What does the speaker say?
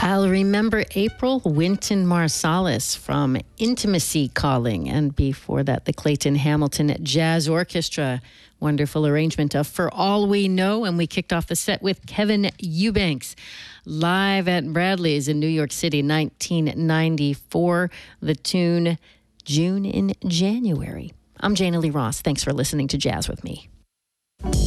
I'll remember April Wynton Marsalis from Intimacy Calling. And before that, the Clayton Hamilton Jazz Orchestra. Wonderful arrangement of For All We Know. And we kicked off the set with Kevin Eubanks, live at Bradley's in New York City, 1994. The tune, June in January. I'm Jana Lee Ross. Thanks for listening to Jazz with Me.